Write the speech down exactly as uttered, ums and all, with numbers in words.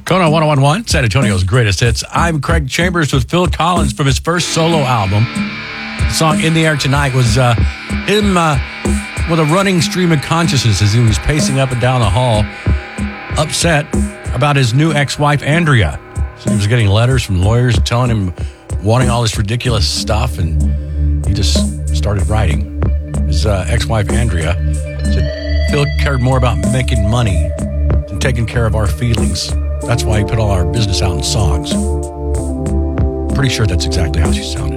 Kona one oh one point one, San Antonio's greatest hits. I'm Craig Chambers with Phil Collins from his first solo album. The song In the Air Tonight was uh, him uh, with a running stream of consciousness as he was pacing up and down the hall, upset about his new ex-wife, Andrea. So he was getting letters from lawyers telling him, wanting all this ridiculous stuff, and he just started writing. His uh, ex-wife, Andrea, said Phil cared more about making money than taking care of our feelings. That's why he put all our business out in songs. Pretty sure that's exactly how she sounded.